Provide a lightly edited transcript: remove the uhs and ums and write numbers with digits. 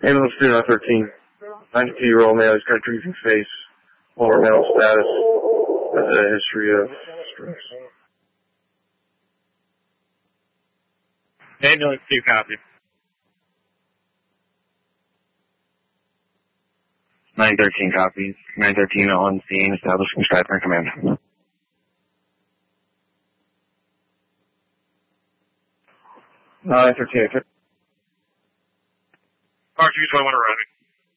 Ambulance 2913. 92-year-old male, he's got a drooping face, lower mental status, has a history of stress. Ambulance 2, copy. 913 copies. 913 on scene, establishing Stratford command. R221 arriving.